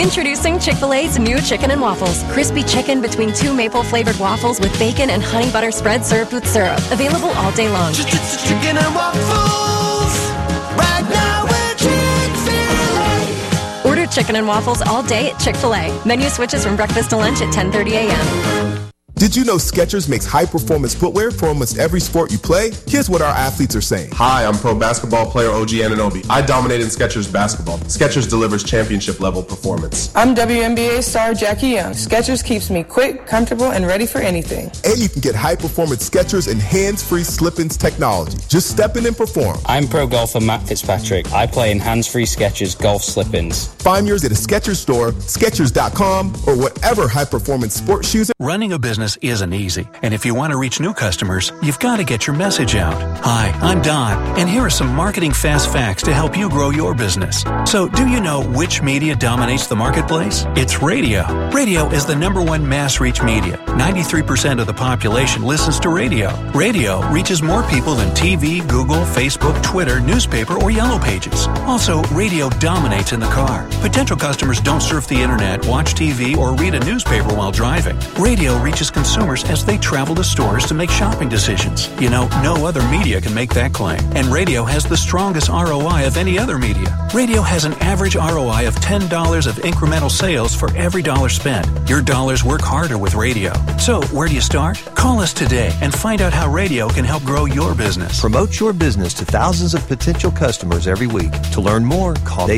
Introducing Chick-fil-A's new Chicken and Waffles. Crispy chicken between 2 maple-flavored waffles with bacon and honey butter spread served with syrup. Available all day long. Chicken and waffles. Right now we're Chick-fil-A. Order Chicken and Waffles all day at Chick-fil-A. Menu switches from breakfast to lunch at 10:30 a.m. Did you know Skechers makes high-performance footwear for almost every sport you play? Here's what our athletes are saying. Hi, I'm pro basketball player OG Anunoby. I dominate in Skechers basketball. Skechers delivers championship-level performance. I'm WNBA star Jackie Young. Skechers keeps me quick, comfortable, and ready for anything. And you can get high-performance Skechers and hands-free slip-ins technology. Just step in and perform. I'm pro golfer Matt Fitzpatrick. I play in hands-free Skechers golf slip-ins. Find yours at a Skechers store, Skechers.com, or whatever high-performance sports shoes. Running a business isn't easy, and if you want to reach new customers, you've got to get your message out. Hi, I'm Don, and here are some marketing fast facts to help you grow your business. So, do you know which media dominates the marketplace? It's radio. Radio is the #1 mass reach media. 93% of the population listens to radio. Radio reaches more people than TV, Google, Facebook, Twitter, newspaper, or Yellow Pages. Also, radio dominates in the car. Potential customers don't surf the internet, watch TV, or read a newspaper while driving. Radio reaches consumers as they travel to stores to make shopping decisions. You know, no other media can make that claim. And radio has the strongest ROI of any other media. Radio has an average ROI of $10 of incremental sales for every dollar spent. Your dollars work harder with radio. So, where do you start? Call us today and find out how radio can help grow your business. Promote your business to thousands of potential customers every week. To learn more, call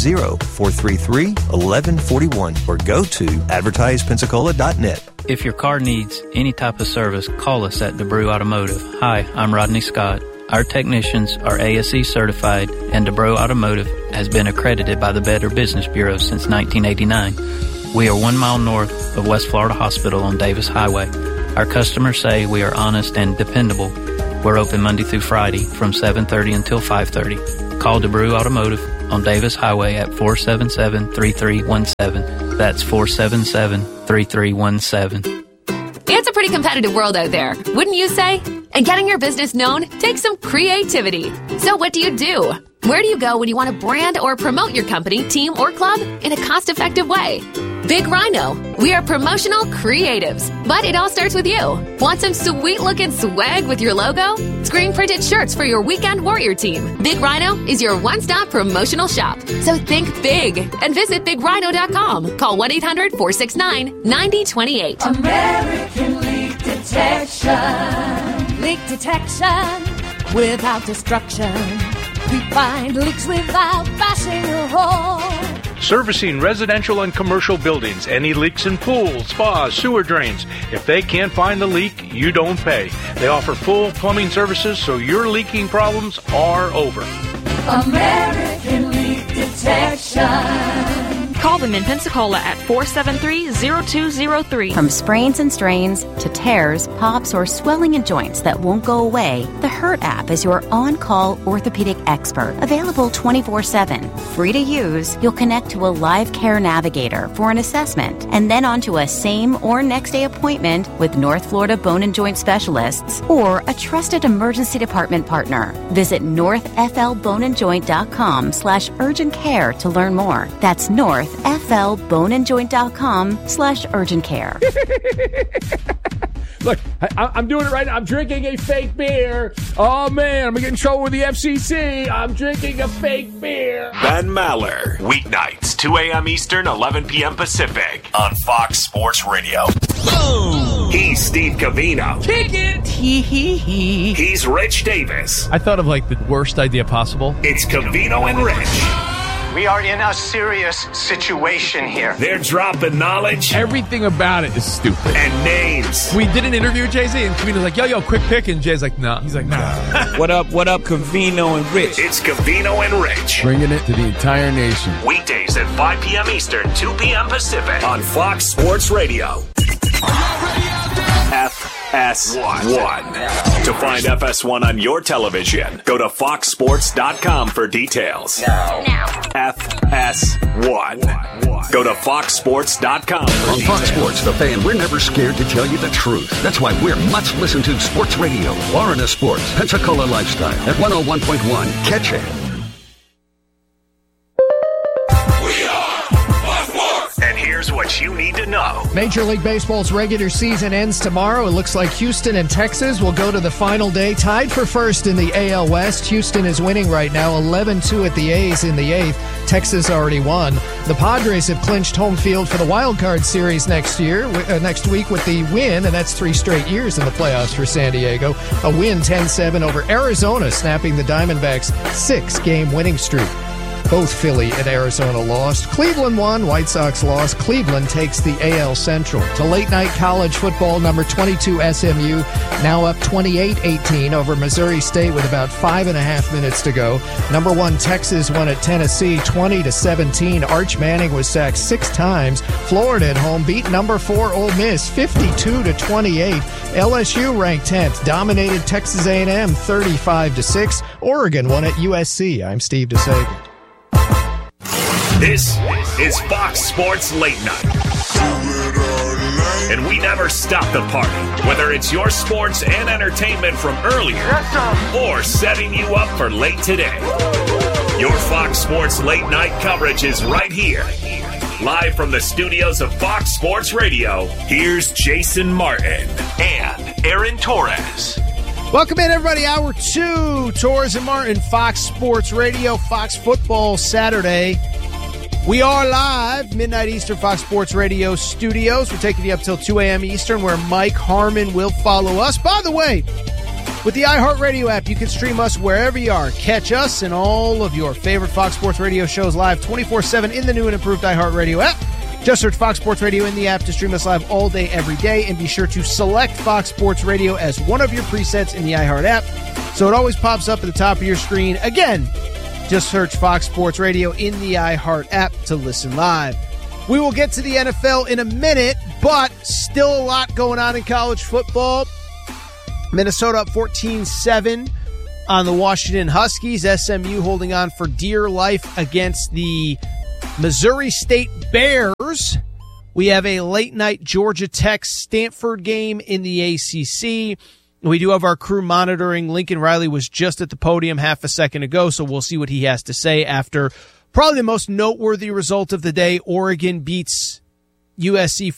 850-433-1141 or go to advertisepensacola.net. If your car needs any type of service, call us at DeBrew Automotive. Hi, I'm Rodney Scott. Our technicians are ASE certified, and DeBrew Automotive has been accredited by the Better Business Bureau since 1989. We are 1 mile north of West Florida Hospital on Davis Highway. Our customers say we are honest and dependable. We're open Monday through Friday from 7:30 until 5:30. Call DeBrew Automotive on Davis Highway at 477-3317. That's 477-3317. It's a pretty competitive world out there, wouldn't you say? And getting your business known takes some creativity. So what do? Where do you go when you want to brand or promote your company, team, or club in a cost-effective way? Big Rhino. We are promotional creatives, but it all starts with you. Want some sweet-looking swag with your logo? Screen-printed shirts for your weekend warrior team. Big Rhino is your one-stop promotional shop. So think big and visit BigRhino.com. Call 1-800-469-9028. American Leak Detection. Leak detection without destruction. We find leaks without bashing a hole. Servicing residential and commercial buildings. Any leaks in pools, spas, sewer drains. If they can't find the leak, you don't pay. They offer full plumbing services, so your leaking problems are over. American Leak Detection. Call them in Pensacola at 473-0203. From sprains and strains to tears, pops, or swelling in joints that won't go away, the Hurt app is your on-call orthopedic expert. Available 24/7. Free to use, you'll connect to a live care navigator for an assessment and then onto a same or next day appointment with North Florida Bone and Joint Specialists or a trusted emergency department partner. Visit northflboneandjoint.com/urgent care to learn more. That's northflboneandjoint.com/urgent care. Look, I'm doing it right now. I'm drinking a fake beer. Oh, man, I'm going to get in trouble with the FCC. I'm drinking a fake beer. Ben Maller, weeknights, 2 a.m. Eastern, 11 p.m. Pacific, on Fox Sports Radio. Boom! He's Steve Covino. Kick it! Hee. He's Rich Davis. I thought of, like, the worst idea possible. It's Covino and Rich. We are in a serious situation here. They're dropping knowledge. Everything about it is stupid. And names. We did an interview with Jay-Z, and Covino's like, yo, quick pick. And Jay's like, nah. He's like, nah. What up, Covino and Rich? It's Covino and Rich. Bringing it to the entire nation. Weekdays at 5 p.m. Eastern, 2 p.m. Pacific, on Fox Sports Radio. FS1. To find FS1 on your television, go to foxsports.com for details. Now. FS1. Go to foxsports.com. On Fox Sports, the fan, we're never scared to tell you the truth. That's why we're much listened to sports radio. Florida Sports, Pensacola Lifestyle at 101.1. Catch it. We are Fox Sports. here's what you need to know. Major League Baseball's regular season ends tomorrow. It looks like Houston and Texas will go to the final day, tied for first in the AL West. Houston is winning right now, 11-2 at the A's in the 8th. Texas already won. The Padres have clinched home field for the Wild Card Series next week with the win, and that's 3 straight years in the playoffs for San Diego. A win 10-7 over Arizona, snapping the Diamondbacks' 6-game winning streak. Both Philly and Arizona lost. Cleveland won. White Sox lost. Cleveland takes the AL Central. To late-night college football, number 22 SMU now up 28-18 over Missouri State with about 5.5 minutes to go. Number 1 Texas won at Tennessee 20-17. Arch Manning was sacked 6 times. Florida at home beat number 4 Ole Miss 52-28. LSU ranked 10th dominated Texas A&M 35-6. Oregon won at USC. I'm Steve DeSager. This is Fox Sports Late Night. And we never stop the party, whether it's your sports and entertainment from earlier or setting you up for late today. Your Fox Sports Late Night coverage is right here. Live from the studios of Fox Sports Radio, here's Jason Martin and Aaron Torres. Welcome in, everybody. Hour 2, Torres and Martin, Fox Sports Radio, Fox Football Saturday. We are live, midnight Eastern, Fox Sports Radio studios. We're taking you up till 2 a.m. Eastern, where Mike Harmon will follow us. By the way, with the iHeartRadio app, you can stream us wherever you are. Catch us and all of your favorite Fox Sports Radio shows live 24/7 in the new and improved iHeartRadio app. Just search Fox Sports Radio in the app to stream us live all day, every day, and be sure to select Fox Sports Radio as one of your presets in the iHeart app, so it always pops up at the top of your screen. Again, just search Fox Sports Radio in the iHeart app to listen live. We will get to the NFL in a minute, but still a lot going on in college football. Minnesota up 14-7 on the Washington Huskies. SMU holding on for dear life against the Missouri State Bears. We have a late-night Georgia Tech Stanford game in the ACC. We do have our crew monitoring. Lincoln Riley was just at the podium half a second ago, so we'll see what he has to say after probably the most noteworthy result of the day. Oregon beats USC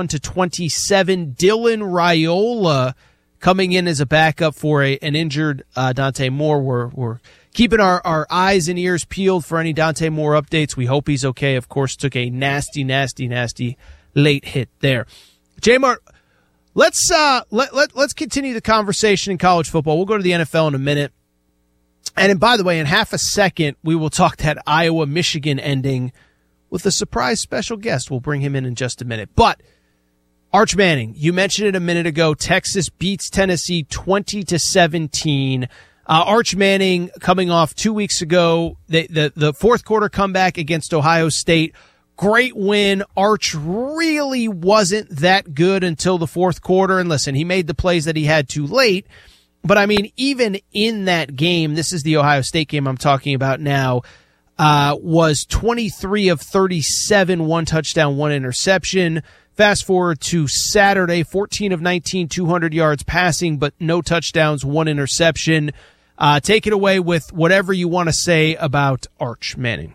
41-27. Dylan Raiola coming in as a backup for an injured Dante Moore. We're keeping our eyes and ears peeled for any Dante Moore updates. We hope he's okay. Of course, took a nasty late hit there. J-Mart, let's continue the conversation in college football. We'll go to the NFL in a minute. And by the way, in half a second, we will talk that Iowa-Michigan ending with a surprise special guest. We'll bring him in just a minute. But Arch Manning, you mentioned it a minute ago. Texas beats Tennessee 20-17. Arch Manning coming off 2 weeks ago, the fourth quarter comeback against Ohio State. Great win. Arch really wasn't that good until the fourth quarter. And listen, he made the plays that he had too late. But I mean, even in that game, this is the Ohio State game I'm talking about now, was 23 of 37, 1 touchdown, 1 interception. Fast forward to Saturday, 14 of 19, 200 yards passing, but no touchdowns, 1 interception. Take it away with whatever you want to say about Arch Manning.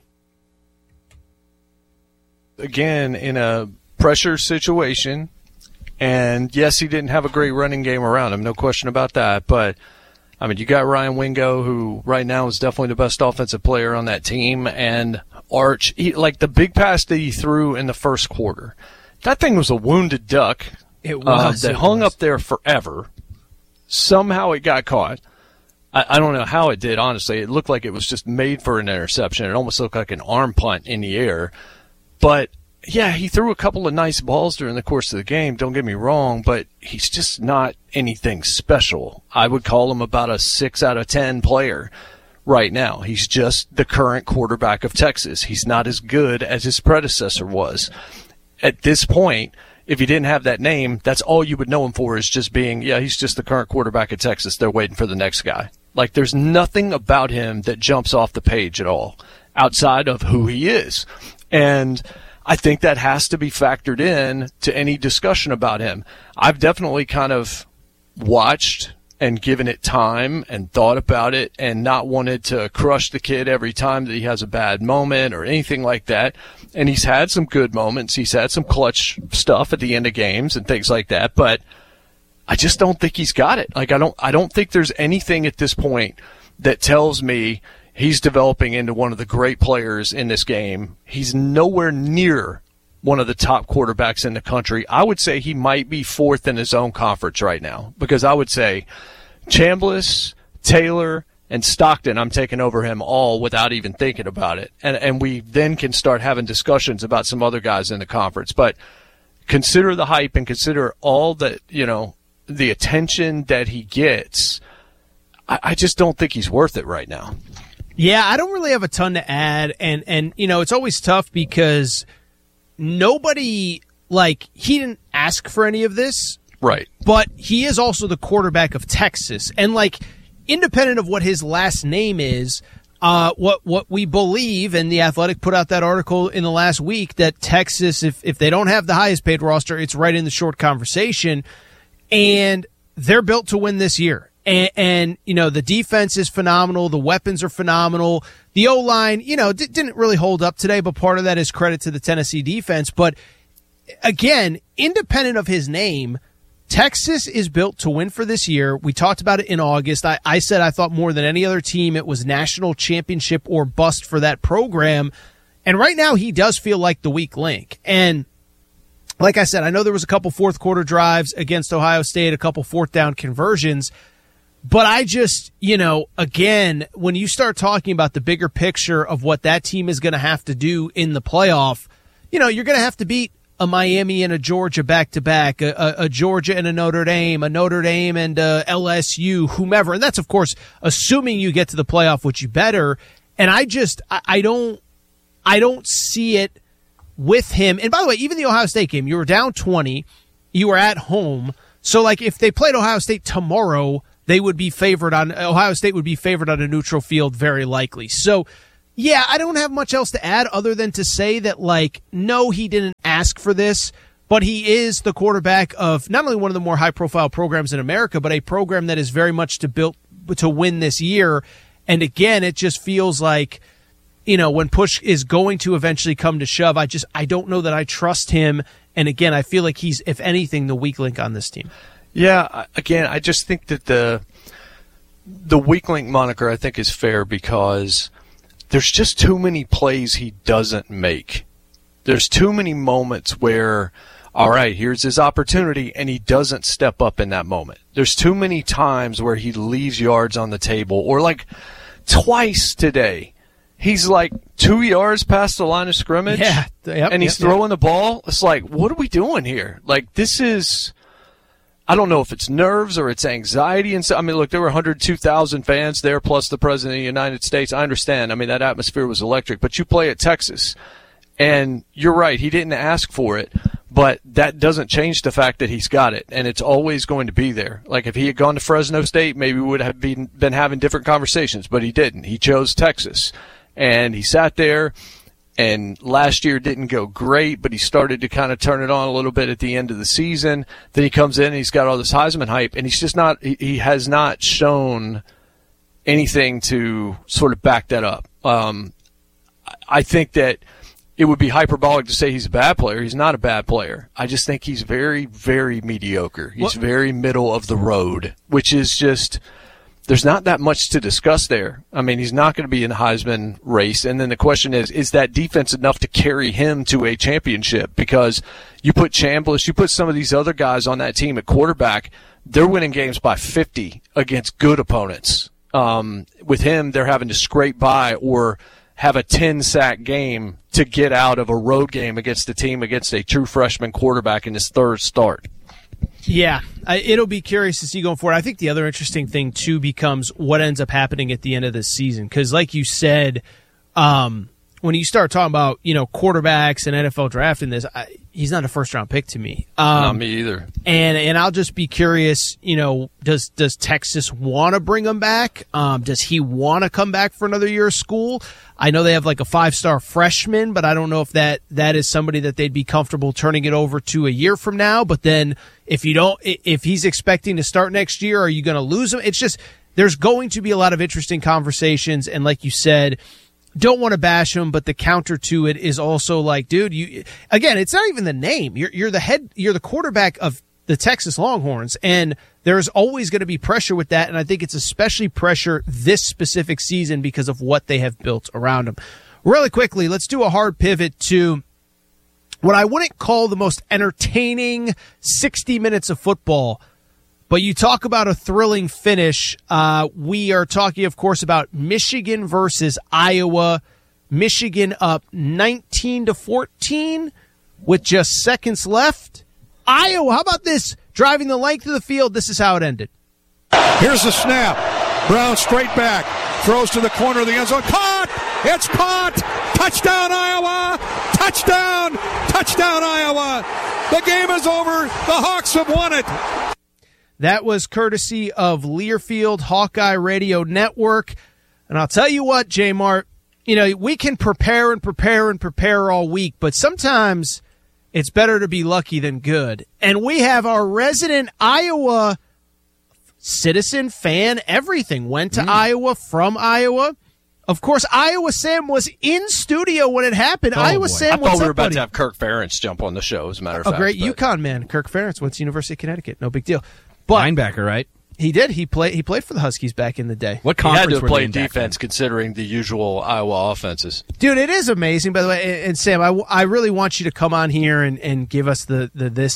Again, in a pressure situation, and yes, he didn't have a great running game around him, no question about that, but I mean, you got Ryan Wingo, who right now is definitely the best offensive player on that team, and Arch, like the big pass that he threw in the first quarter, that thing was a wounded duck. It was. That hung up there forever. Somehow it got caught. I don't know how it did, honestly. It looked like it was just made for an interception. It almost looked like an arm punt in the air. But, yeah, he threw a couple of nice balls during the course of the game, don't get me wrong, but he's just not anything special. I would call him about a 6 out of 10 player right now. He's just the current quarterback of Texas. He's not as good as his predecessor was. At this point, if he didn't have that name, that's all you would know him for, is just being, yeah, he's just the current quarterback of Texas. They're waiting for the next guy. Like, there's nothing about him that jumps off the page at all outside of who he is. And I think that has to be factored in to any discussion about him. I've definitely kind of watched and given it time and thought about it and not wanted to crush the kid every time that he has a bad moment or anything like that. And he's had some good moments. He's had some clutch stuff at the end of games and things like that, but I just don't think he's got it. Like, I don't think there's anything at this point that tells me he's developing into one of the great players in this game. He's nowhere near one of the top quarterbacks in the country. I would say he might be fourth in his own conference right now, because I would say Chambliss, Taylor, and Stockton, I'm taking over him all without even thinking about it. And we then can start having discussions about some other guys in the conference. But consider the hype and consider all that, the attention that he gets. I just don't think he's worth it right now. Yeah, I don't really have a ton to add. And it's always tough because nobody, he didn't ask for any of this. Right. But he is also the quarterback of Texas. And, independent of what his last name is, what we believe, and The Athletic put out that article in the last week, that Texas, if they don't have the highest paid roster, it's right in the short conversation. And they're built to win this year. And the defense is phenomenal. The weapons are phenomenal. The O-line, didn't really hold up today, but part of that is credit to the Tennessee defense. But again, independent of his name, Texas is built to win for this year. We talked about it in August. I said I thought more than any other team it was national championship or bust for that program. And right now he does feel like the weak link. And like I said, I know there was a couple fourth quarter drives against Ohio State, a couple fourth down conversions. But I just, again, when you start talking about the bigger picture of what that team is going to have to do in the playoff, you're going to have to beat a Miami and a Georgia back-to-back, a Georgia and a Notre Dame and LSU, whomever. And that's, of course, assuming you get to the playoff, which you better. And I don't see it with him. And by the way, even the Ohio State game, you were down 20, you were at home. So, if they played Ohio State tomorrow, Ohio State would be favored on a neutral field, very likely. So, yeah, I don't have much else to add other than to say that, no, he didn't ask for this, but he is the quarterback of not only one of the more high-profile programs in America, but a program that is very much built to win this year. And again, it just feels like, when push is going to eventually come to shove, I don't know that I trust him. And again, I feel like he's, if anything, the weak link on this team. Yeah, again, I just think that the weak link moniker, I think, is fair because there's just too many plays he doesn't make. There's too many moments where, all right, here's his opportunity, and he doesn't step up in that moment. There's too many times where he leaves yards on the table, or twice today. He's 2 yards past the line of scrimmage, and he's throwing the ball. It's what are we doing here? This is, I don't know if it's nerves or it's anxiety. And so, look, there were 102,000 fans there, plus the President of the United States. I understand. That atmosphere was electric. But you play at Texas, and you're right. He didn't ask for it, but that doesn't change the fact that he's got it, and it's always going to be there. If he had gone to Fresno State, maybe we would have been having different conversations, but he didn't. He chose Texas. And he sat there, and last year didn't go great, but he started to kind of turn it on a little bit at the end of the season. Then he comes in and he's got all this Heisman hype, and he's just not – he has not shown anything to sort of back that up. I think that it would be hyperbolic to say he's a bad player. He's not a bad player. I just think he's very, very mediocre. He's very middle of the road, which is just – there's not that much to discuss there. He's not going to be in the Heisman race. And then the question is that defense enough to carry him to a championship? Because you put Chambliss, you put some of these other guys on that team at quarterback, they're winning games by 50 against good opponents. With him, they're having to scrape by or have a 10-sack game to get out of a road game against a team against a true freshman quarterback in his third start. Yeah, it'll be curious to see going forward. I think the other interesting thing, too, becomes what ends up happening at the end of this season. Because like you said, when you start talking about, quarterbacks and NFL drafting this, he's not a first-round pick to me. Not me either. And I'll just be curious, does Texas want to bring him back? Does he want to come back for another year of school? I know they have like a 5-star freshman, but I don't know if that is somebody that they'd be comfortable turning it over to a year from now. But then if he's expecting to start next year, are you going to lose him? It's just, there's going to be a lot of interesting conversations. And like you said, don't want to bash him, but the counter to it is also like, dude, again, it's not even the name. You're the quarterback of the Texas Longhorns, and there's always going to be pressure with that, and I think it's especially pressure this specific season because of what they have built around him. Really quickly, let's do a hard pivot to what I wouldn't call the most entertaining 60 minutes of football, but you talk about a thrilling finish. We are talking, of course, about Michigan versus Iowa. Michigan up 19-14 with just seconds left. Iowa, how about this? Driving the length of the field, this is how it ended. Here's the snap. Brown straight back. Throws to the corner of the end zone. Caught! It's caught! Touchdown, Iowa! Touchdown! Touchdown, Iowa! The game is over. The Hawks have won it. That was courtesy of Learfield Hawkeye Radio Network. And I'll tell you what, J-Mart, we can prepare all week, but sometimes it's better to be lucky than good. And we have our resident Iowa citizen, fan, everything. Went to Iowa, from Iowa. Of course, Iowa Sam was in studio when it happened. Iowa Sam, I thought we were about to have Kirk Ferentz jump on the show, as a matter of fact. A great UConn man. Kirk Ferentz went to University of Connecticut. No big deal. But linebacker, right? He did. He played for the Huskies back in the day. What conference he had to play defense considering the usual Iowa offenses. Dude, it is amazing, by the way. And Sam, I really want you to come on here and give us give us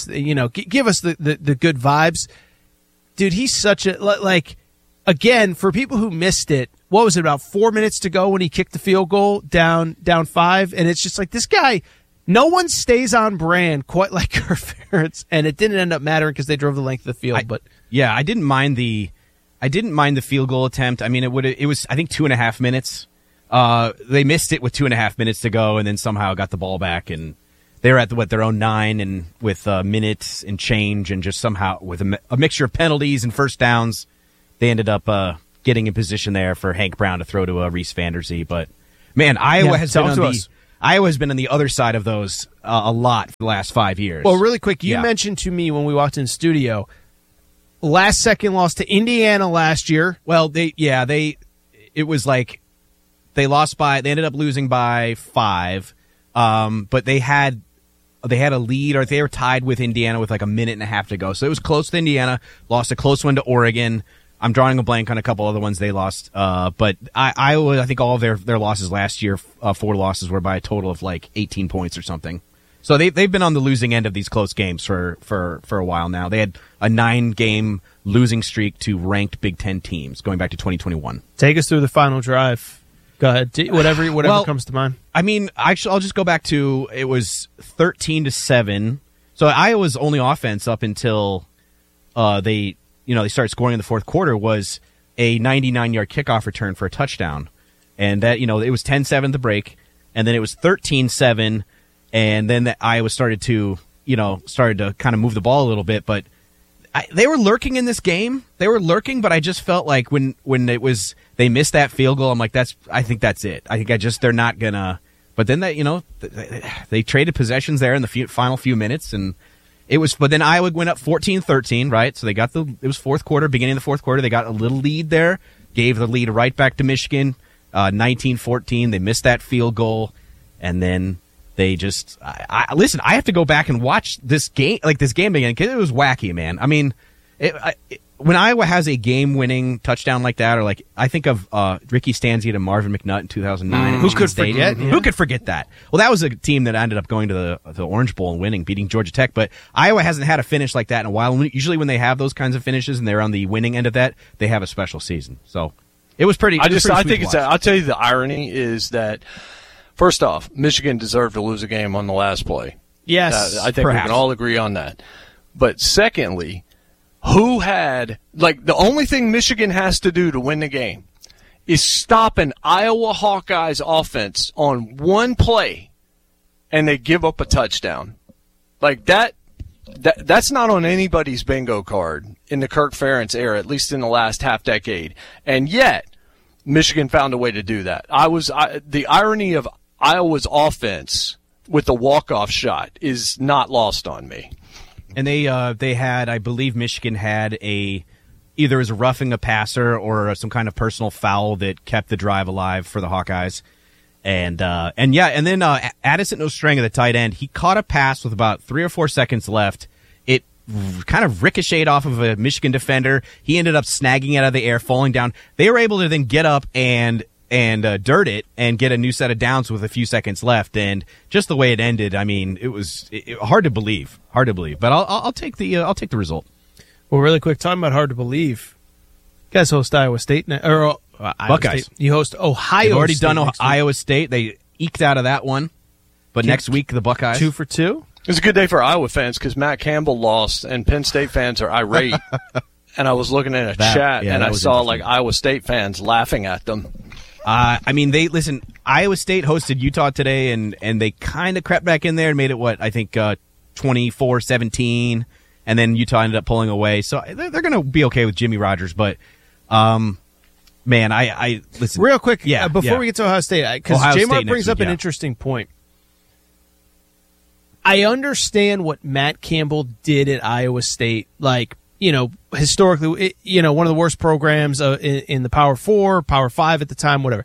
the good vibes. Dude, he's such a, again, for people who missed it, what was it, about 4 minutes to go when he kicked the field goal down 5? And it's just like, this guy, no one stays on brand quite like Kirk Ferentz, and it didn't end up mattering because they drove the length of the field. I didn't mind the field goal attempt. I mean, it was I think 2.5 minutes. They missed it with 2.5 minutes to go, and then somehow got the ball back, and they were at their own 9, and with minutes and change, and just somehow with a mixture of penalties and first downs, they ended up getting in position there for Hank Brown to throw to Reese Vanderzee. But man, Iowa has been on the other side of those a lot for the last 5 years. Well, really quick, you mentioned to me when we walked in the studio, last second loss to Indiana last year. Well, they ended up losing by 5, but they had a lead, or they were tied with Indiana with like a minute and a half to go. So it was close to Indiana, lost a close one to Oregon. I'm drawing a blank on a couple other ones they lost. But Iowa, I think all of their losses last year, 4 losses, were by a total of like 18 points or something. So they've been on the losing end of these close games for a while now. They had a 9-game losing streak to ranked Big Ten teams going back to 2021. Take us through the final drive. Go ahead. Whatever comes to mind. I mean, actually, I'll just go back to, it was 13-7. So Iowa's only offense up until they started scoring in the fourth quarter was a 99-yard kickoff return for a touchdown. And that, it was 10-7 at the break, and then it was 13-7, and then Iowa started to kind of move the ball a little bit, but they were lurking in this game. They were lurking, but I just felt like when they missed that field goal, I'm like, I think that's it. I think they're not gonna. But then they traded possessions there in the final few minutes, and but then Iowa went up 14-13, right? So it was fourth quarter, beginning of the fourth quarter. They got a little lead there, gave the lead right back to Michigan, 19-14. They missed that field goal, and then they just listen. I have to go back and watch this game again because it was wacky, man. I mean, when Iowa has a game-winning touchdown like that, or I think of Ricky Stanzi to Marvin McNutt in 2009. Who could forget? Who could forget that? Well, that was a team that ended up going to the Orange Bowl and winning, beating Georgia Tech. But Iowa hasn't had a finish like that in a while. Usually, when they have those kinds of finishes and they're on the winning end of that, they have a special season. So it was pretty. I'll tell you the irony is that. First off, Michigan deserved to lose a game on the last play. Yes, I think we can all agree on that. But secondly, who had the only thing Michigan has to do to win the game is stop an Iowa Hawkeyes offense on one play and they give up a touchdown. Like that's not on anybody's bingo card in the Kirk Ferentz era, at least in the last half decade. And yet, Michigan found a way to do that. The irony of Iowa's offense with the walk-off shot is not lost on me. And they had, I believe Michigan had either as a roughing a passer or some kind of personal foul that kept the drive alive for the Hawkeyes. And then Addison Ostrenga, the tight end, he caught a pass with about 3 or 4 seconds left. It kind of ricocheted off of a Michigan defender. He ended up snagging it out of the air, falling down. They were able to then get up and dirt it and get a new set of downs with a few seconds left. And just the way it ended, I mean, it was hard to believe. But I'll take the result. Well, really quick, talking about hard to believe. You guys host Iowa State Buckeyes. State. You host Ohio. They've already State done Iowa State. They eked out of that one. But next week the Buckeyes 2 for 2. It's a good day for Iowa fans because Matt Campbell lost and Penn State fans are irate. And I was looking in a chat and I saw like Iowa State fans laughing at them. I mean, Iowa State hosted Utah today, and they kind of crept back in there and made it, 24-17, and then Utah ended up pulling away. So they're going to be okay with Jimmy Rogers, but, man, I listen. Real quick, before we get to Ohio State, because J-Mark brings up an interesting point. I understand what Matt Campbell did at Iowa State, historically, one of the worst programs in the Power 4, Power 5 at the time, whatever.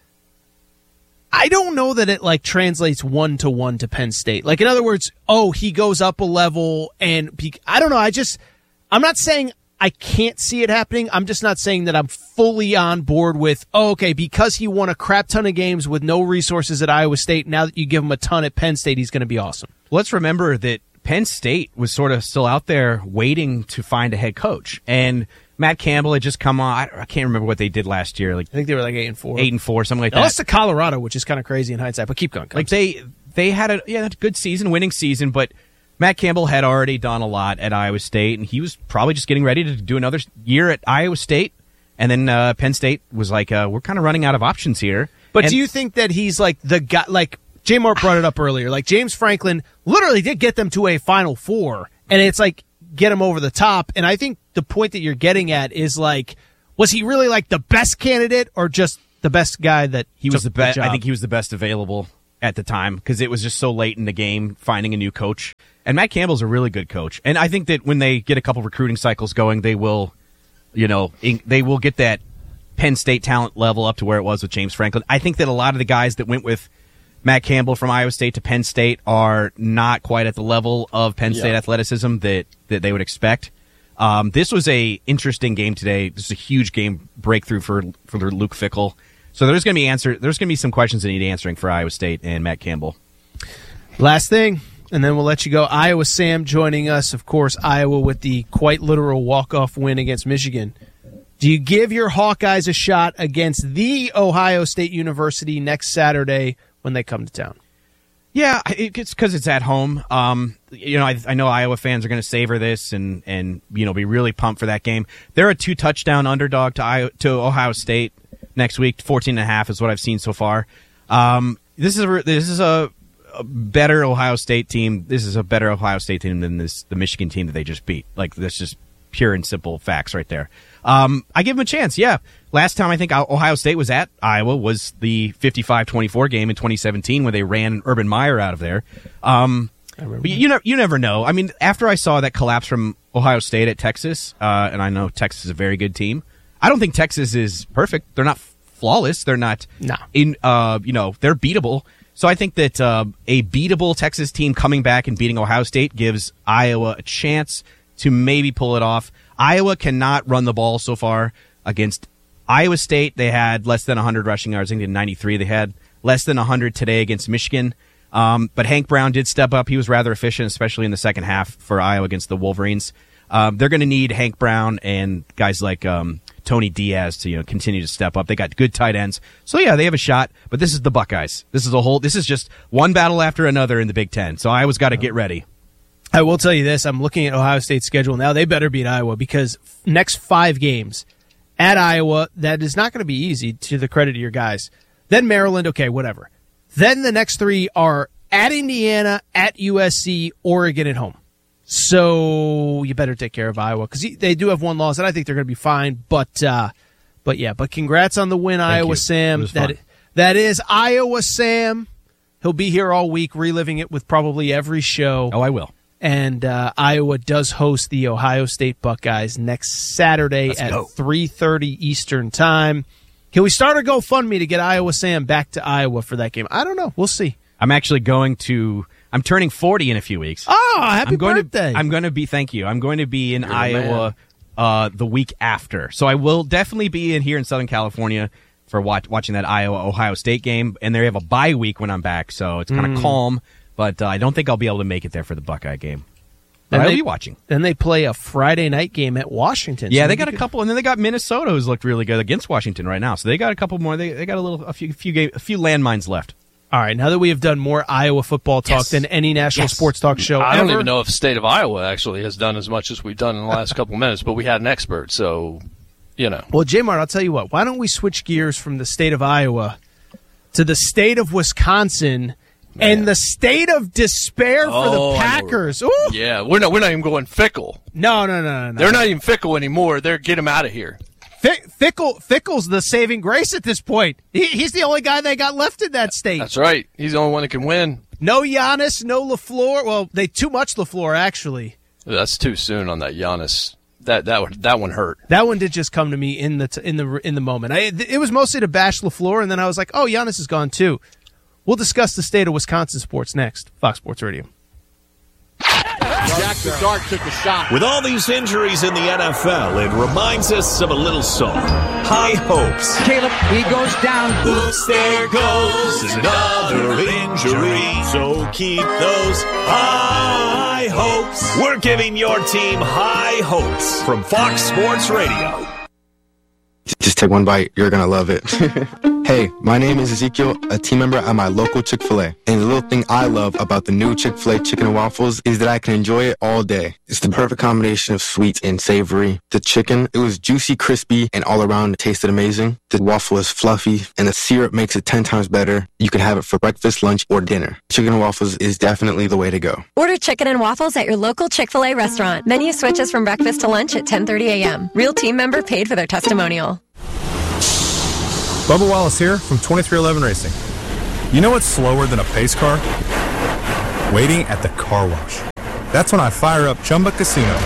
I don't know that it translates 1-to-1 to Penn State. In other words, he goes up a level, and I don't know. I'm not saying I can't see it happening. I'm just not saying that I'm fully on board with, because he won a crap ton of games with no resources at Iowa State, now that you give him a ton at Penn State, he's going to be awesome. Let's remember that Penn State was sort of still out there waiting to find a head coach. And Matt Campbell had just come on. I can't remember what they did last year. I think they were 8-4. 8-4, something like that. They lost to Colorado, which is kind of crazy in hindsight, but keep going. They had a good season, winning season, but Matt Campbell had already done a lot at Iowa State, and he was probably just getting ready to do another year at Iowa State. And then Penn State was we're kind of running out of options here. But do you think that he's the guy, J-Mark brought it up earlier, James Franklin literally did get them to a Final Four, and it's get him over the top. And I think the point that you're getting at is was he really the best candidate or just the best guy that he was the best? I think he was the best available at the time because it was just so late in the game finding a new coach. And Matt Campbell's a really good coach. And I think that when they get a couple recruiting cycles going, they will, they will get that Penn State talent level up to where it was with James Franklin. I think that a lot of the guys that went with Matt Campbell from Iowa State to Penn State are not quite at the level of Penn State athleticism that they would expect. This was a interesting game today. This is a huge game breakthrough for Luke Fickell. So there's going to be some questions that need answering for Iowa State and Matt Campbell. Last thing, and then we'll let you go. Iowa Sam joining us, of course. Iowa with the quite literal walk-off win against Michigan. Do you give your Hawkeyes a shot against the Ohio State University next Saturday when they come to town? Yeah, it's because it's at home. I know Iowa fans are going to savor this and be really pumped for that game. They're a 2-touchdown underdog to Ohio State next week. 14.5 is what I've seen so far. This is a better Ohio State team. This is a better Ohio State team than the Michigan team that they just beat. That's just pure and simple facts right there. I give them a chance, yeah. Last time I think Ohio State was at Iowa was the 55-24 game in 2017 where they ran Urban Meyer out of there. But you never know. I mean, after I saw that collapse from Ohio State at Texas, and I know Texas is a very good team, I don't think Texas is perfect. They're not flawless. They're not they're beatable. So I think that a beatable Texas team coming back and beating Ohio State gives Iowa a chance to maybe pull it off. Iowa cannot run the ball so far against Iowa State. They had less than 100 rushing yards. I think they had 93. They had less than 100 today against Michigan. But Hank Brown did step up. He was rather efficient, especially in the second half for Iowa against the Wolverines. They're going to need Hank Brown and guys like Tony Diaz to continue to step up. They got good tight ends. So, yeah, they have a shot. But this is the Buckeyes. This is just one battle after another in the Big Ten. So Iowa's got to get ready. I will tell you this. I'm looking at Ohio State's schedule now. They better beat Iowa because next 5 games at Iowa. That is not going to be easy, to the credit of your guys. Then Maryland, okay, whatever. Then the next 3 are at Indiana, at USC, Oregon at home. So you better take care of Iowa because they do have 1 loss, and I think they're going to be fine. But congrats on the win, Iowa Sam. That is Iowa Sam. He'll be here all week, reliving it with probably every show. Oh, I will. And Iowa does host the Ohio State Buckeyes next Saturday at 3:30 Eastern Time. Can we start a GoFundMe to get Iowa Sam back to Iowa for that game? I don't know. We'll see. I'm actually I'm turning 40 in a few weeks. Oh, happy birthday. Thank you. I'm going to be in Iowa the week after. So I will definitely be in here in Southern California for watching that Iowa-Ohio State game. And they have a bye week when I'm back, so it's kind of calm. But I don't think I'll be able to make it there for the Buckeye game. But I'll be watching. Then they play a Friday night game at Washington. Yeah, they got a couple, and then they got Minnesota, who's looked really good against Washington right now. So they got a couple more. They got a few landmines left. All right, now that we have done more Iowa football talk than any national sports talk show I ever. don't even know if the state of Iowa actually has done as much as we've done in the last couple minutes, but we had an expert, so, you know. Well, J-Mart, I'll tell you what. Why don't we switch gears from the state of Iowa to the state of Wisconsin and the state of despair for the Packers? Ooh. Yeah, we're not even going fickle. No. They're not even fickle anymore. They're get them out of here. Fickle's the saving grace at this point. He's the only guy they got left in that state. That's right. He's the only one that can win. No Giannis, no LaFleur. Well, they too much LaFleur, actually. That's too soon on that Giannis. That one hurt. That one did just come to me in the moment. It was mostly to bash LaFleur, and then I was like, oh, Giannis is gone too. We'll discuss the state of Wisconsin sports next. Fox Sports Radio. Jack the Dart took a shot. With all these injuries in the NFL, it reminds us of a little song. High hopes. Caleb, he goes down. Oops, there goes another injury. So keep those high hopes. We're giving your team high hopes from Fox Sports Radio. Just take one bite. You're going to love it. Hey, my name is Ezekiel, a team member at my local Chick-fil-A. And the little thing I love about the new Chick-fil-A chicken and waffles is that I can enjoy it all day. It's the perfect combination of sweet and savory. The chicken, it was juicy, crispy, and all around it tasted amazing. The waffle is fluffy, and the syrup makes it 10 times better. You can have it for breakfast, lunch, or dinner. Chicken and waffles is definitely the way to go. Order chicken and waffles at your local Chick-fil-A restaurant. Menu switches from breakfast to lunch at 10:30 a.m. Real team member paid for their testimonial. Bubba Wallace here from 2311 Racing. You know what's slower than a pace car? Waiting at the car wash. That's when I fire up Chumba Casino.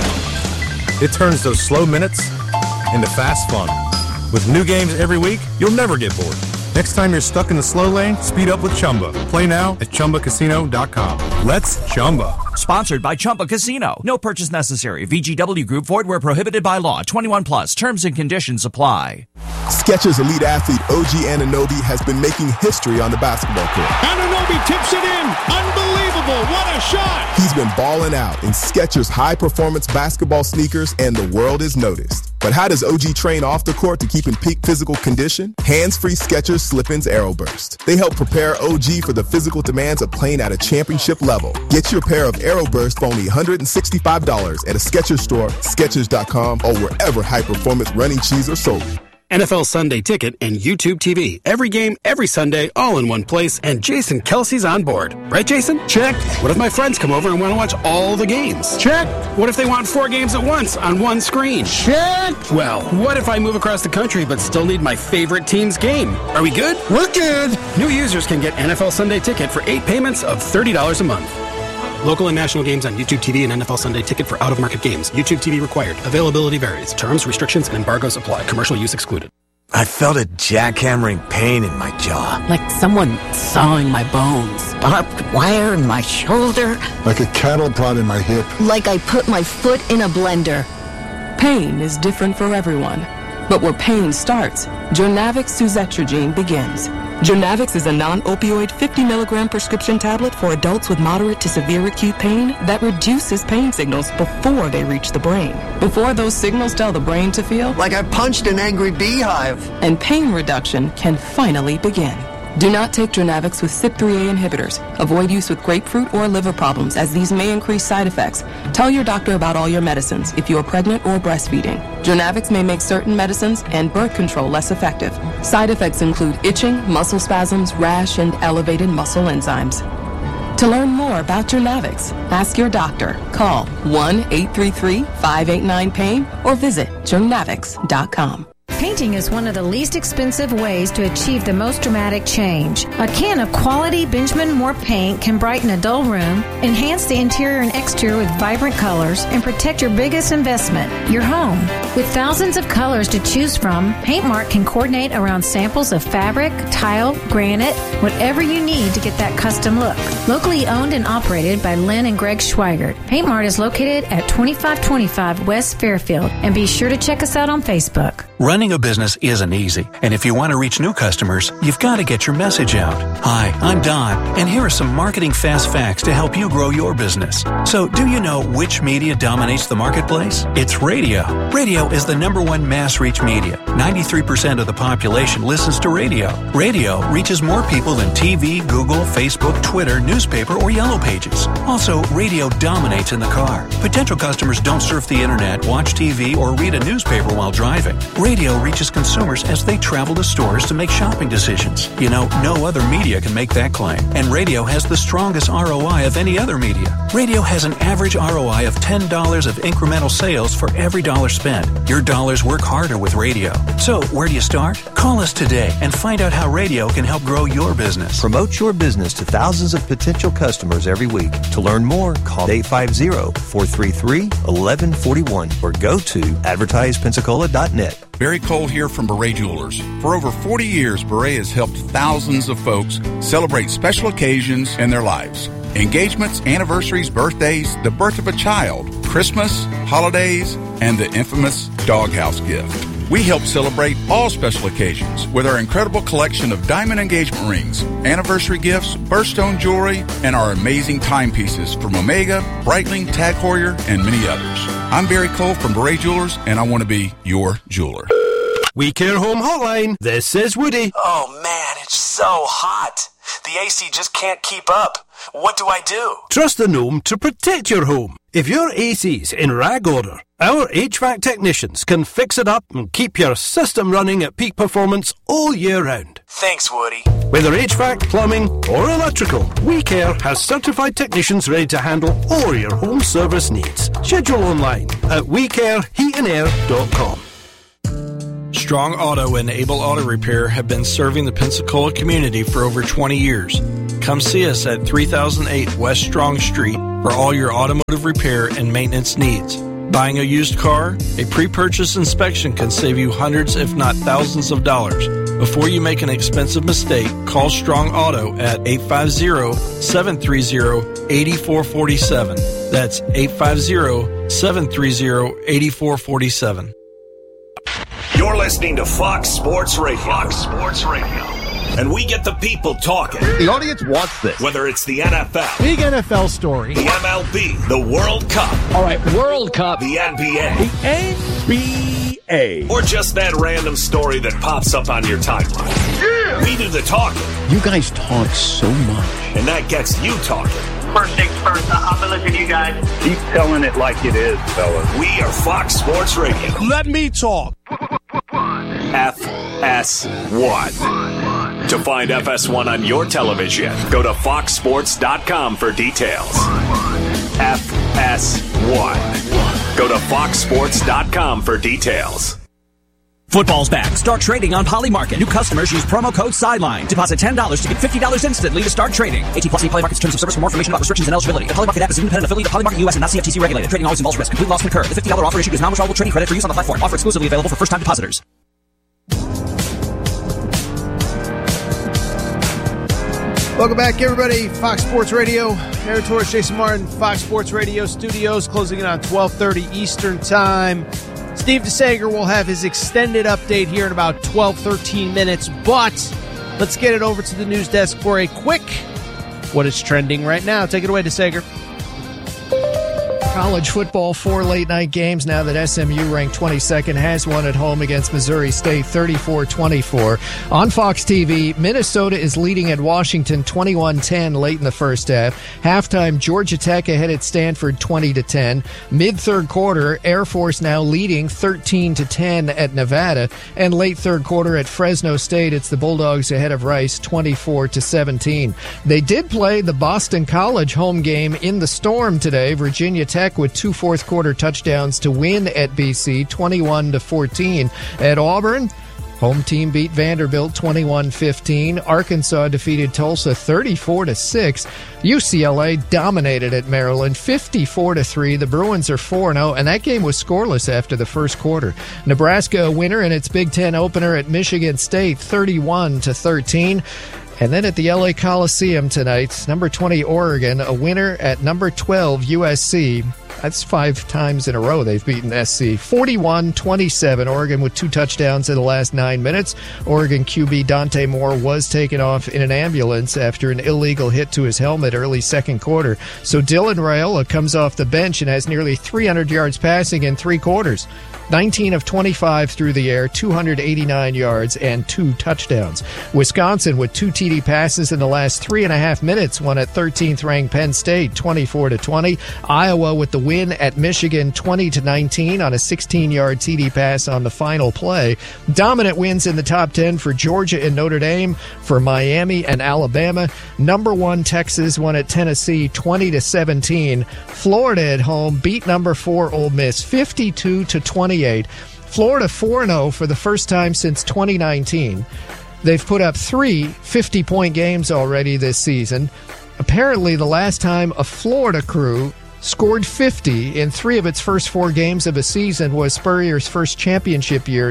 It turns those slow minutes into fast fun. With new games every week, you'll never get bored. Next time you're stuck in the slow lane, speed up with Chumba. Play now at ChumbaCasino.com. Let's Chumba. Sponsored by Chumba Casino. No purchase necessary. VGW Group. Void where prohibited by law. 21 plus. Terms and conditions apply. Skechers elite athlete OG Anunoby has been making history on the basketball court. Anunoby tips it in. Unbelievable. What a shot. He's been balling out in Skechers high-performance basketball sneakers, and the world is noticed. But how does OG train off the court to keep in peak physical condition? Hands-free Skechers Slip-ins Aeroburst. They help prepare OG for the physical demands of playing at a championship level. Get your pair of Aeroburst for only $165 at a Skechers store, Skechers.com, or wherever high-performance running shoes are sold. NFL Sunday Ticket and YouTube TV. Every game, every Sunday, all in one place, and Jason Kelsey's on board. Right, Jason? Check. What if my friends come over and want to watch all the games? Check. What if they want 4 games at once on one screen? Check. Well, what if I move across the country but still need my favorite team's game? Are we good? We're good. New users can get NFL Sunday Ticket for 8 payments of $30 a month. Local and national games on YouTube TV and NFL Sunday Ticket for out-of-market games. YouTube TV required. Availability varies. Terms, restrictions, and embargoes apply. Commercial use excluded. I felt a jackhammering pain in my jaw. Like someone sawing my bones. Barbed wire in my shoulder. Like a cattle prod in my hip. Like I put my foot in a blender. Pain is different for everyone. But where pain starts, Journavx suzetrigine begins. Journavx is a non-opioid 50-milligram prescription tablet for adults with moderate to severe acute pain that reduces pain signals before they reach the brain. Before those signals tell the brain to feel like I punched an angry beehive. And pain reduction can finally begin. Do not take Jurnavix with CYP3A inhibitors. Avoid use with grapefruit or liver problems, as these may increase side effects. Tell your doctor about all your medicines if you are pregnant or breastfeeding. Jurnavix may make certain medicines and birth control less effective. Side effects include itching, muscle spasms, rash, and elevated muscle enzymes. To learn more about Jurnavix, ask your doctor. Call 1-833-589-PAIN or visit jurnavix.com. Painting is one of the least expensive ways to achieve the most dramatic change. A can of quality Benjamin Moore paint can brighten a dull room, enhance the interior and exterior with vibrant colors, and protect your biggest investment, your home. With thousands of colors to choose from, Paintmark can coordinate around samples of fabric, tile, granite, whatever you need to get that custom look. Locally owned and operated by Lynn and Greg Schweigert, Paintmart is located at 2525 West Fairfield, and be sure to check us out on Facebook. Running a business isn't easy, and if you want to reach new customers, you've got to get your message out. Hi, I'm Don, and here are some marketing fast facts to help you grow your business. So, do you know which media dominates the marketplace? It's radio. Radio is the #1 mass reach media. 93% of the population listens to radio. Radio reaches more people than TV, Google, Facebook, Twitter, newspaper, or Yellow Pages. Also, radio dominates in the car. Potential customers don't surf the internet, watch TV, or read a newspaper while driving. Radio reaches consumers as they travel to stores to make shopping decisions. You know, no other media can make that claim. And radio has the strongest ROI of any other media. Radio has an average ROI of $10 of incremental sales for every dollar spent. Your dollars work harder with radio. So, where do you start? Call us today and find out how radio can help grow your business. Promote your business to thousands of potential customers every week. To learn more, call 850-433-1141 or go to advertisepensacola.net. Barry Cole here from Beret Jewelers. For over 40 years, Beret has helped thousands of folks celebrate special occasions in their lives. Engagements, anniversaries, birthdays, the birth of a child, Christmas, holidays, and the infamous doghouse gift. We help celebrate all special occasions with our incredible collection of diamond engagement rings, anniversary gifts, birthstone jewelry, and our amazing timepieces from Omega, Breitling, Tag Heuer, and many others. I'm Barry Cole from Beret Jewelers, and I want to be your jeweler. We Care Home Hotline. This is Woody. Oh, man, it's so hot. The AC just can't keep up. What do I do? Trust the Gnome to protect your home. If your AC's in rag order, our HVAC technicians can fix it up and keep your system running at peak performance all year round. Thanks, Woody. Whether HVAC, plumbing, or electrical, We Care has certified technicians ready to handle all your home service needs. Schedule online at WeCareHeatandAir.com. Strong Auto and Able Auto Repair have been serving the Pensacola community for over 20 years. Come see us at 3008 West Strong Street for all your automotive repair and maintenance needs. Buying a used car? A pre-purchase inspection can save you hundreds if not thousands of dollars. Before you make an expensive mistake, call Strong Auto at 850-730-8447. That's 850-730-8447. You're listening to Fox Sports Radio. Fox Sports Radio. And we get the people talking. The audience wants this. Whether it's the NFL, big NFL story, the MLB, the World Cup. All right, World Cup. The NBA. The NBA. Or just that random story that pops up on your timeline. Yeah. We do the talking. You guys talk so much. And that gets you talking. First things first, I'm going to listen to you guys. Keep telling it like it is, fellas. We are Fox Sports Radio. Let me talk. FS1. To find FS1 on your television, go to foxsports.com for details. FS1. Go to foxsports.com for details. Football's back. Start trading on Polymarket. New customers use promo code SIDELINE. Deposit $10 to get $50 instantly to start trading. 18 plus Polymarket's terms of service for more information about restrictions and eligibility. The Polymarket app is an independent affiliate of Polymarket US and not CFTC regulated. Trading always involves risk. Complete loss can occur. The $50 offer issued is non-withdrawable trading credit for use on the platform. Offer exclusively available for first-time depositors. Welcome back, everybody. Fox Sports Radio. Aaron Torres, Jason Martin, Fox Sports Radio studios, closing in on 12:30 Eastern Time. Steve DeSager will have his extended update here in about 13 minutes, but let's get it over to the news desk for a quick what is trending right now. Take it away, DeSager. College football, 4 late-night games now that SMU, ranked 22nd, has won at home against Missouri State 34-24. On Fox TV, Minnesota is leading at Washington 21-10 late in the first half. Halftime, Georgia Tech ahead at Stanford 20-10. Mid-third quarter, Air Force now leading 13-10 at Nevada. And late third quarter at Fresno State, it's the Bulldogs ahead of Rice 24-17. They did play the Boston College home game in the Storm today. Virginia Tech with 2 fourth-quarter touchdowns to win at BC, 21-14. At Auburn, home team beat Vanderbilt 21-15. Arkansas defeated Tulsa 34-6. UCLA dominated at Maryland 54-3. The Bruins are 4-0, and that game was scoreless after the first quarter. Nebraska a winner in its Big Ten opener at Michigan State 31-13. And then at the LA Coliseum tonight, number 20 Oregon, a winner at number 12 USC. That's 5 times in a row they've beaten SC. 41-27. Oregon with 2 touchdowns in the last 9 minutes. Oregon QB Dante Moore was taken off in an ambulance after an illegal hit to his helmet early second quarter. So Dylan Raiola comes off the bench and has nearly 300 yards passing in 3 quarters. 19 of 25 through the air, 289 yards, and 2 touchdowns. Wisconsin with 2 TD passes in the last 3.5 minutes, won at 13th-ranked Penn State, 24-20. Iowa with the win at Michigan, 20-19 on a 16-yard TD pass on the final play. Dominant wins in the top 10 for Georgia and Notre Dame, for Miami and Alabama. Number 1 Texas won at Tennessee, 20-17. Florida at home beat number 4 Ole Miss, 52-28. Florida 4-0 for the first time since 2019. They've put up 3 50-point games already this season. Apparently, the last time a Florida crew scored 50 in 3 of its first 4 games of a season was Spurrier's first championship year,